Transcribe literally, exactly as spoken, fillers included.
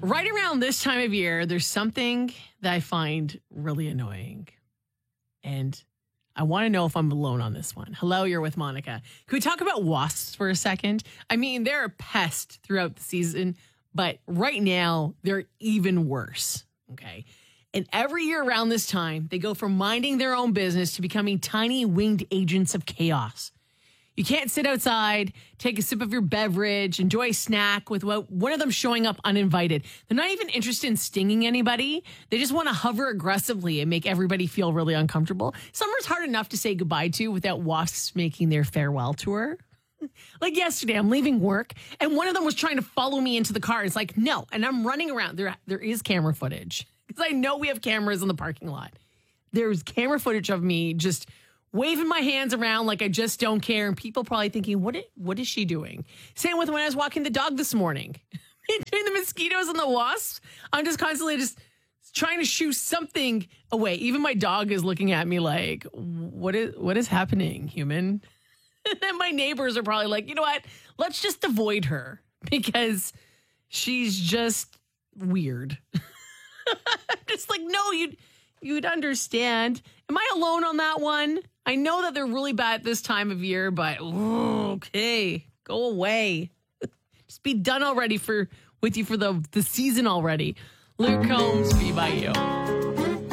Right around this time of year, there's something that I find really annoying. And I want to know if I'm alone on this one. Hello, you're with Monica. Can we talk about wasps for a second? I mean, they're a pest throughout the season, but right now they're even worse. Okay. And every year around this time, they go from minding their own business to becoming tiny winged agents of chaos. You can't sit outside, take a sip of your beverage, enjoy a snack without one of them showing up uninvited. They're not even interested in stinging anybody. They just want to hover aggressively and make everybody feel really uncomfortable. Summer's hard enough to say goodbye to without wasps making their farewell tour. Like yesterday, I'm leaving work, and one of them was trying to follow me into the car. It's like, no, and I'm running around. There, there is camera footage, because I know we have cameras in the parking lot. There's camera footage of me just waving my hands around like I just don't care. And people probably thinking, what is, what is she doing? Same with when I was walking the dog this morning. Between the mosquitoes and the wasps, I'm just constantly just trying to shoo something away. Even my dog is looking at me like, what is what is happening, human? And then my neighbors are probably like, you know what? Let's just avoid her because she's just weird. Just like, no, you'd, you'd understand. Am I alone on that one? I know that they're really bad this time of year, but ooh, okay, go away. Just be done already for with you for the, the season already. Luke Combs, Be By You.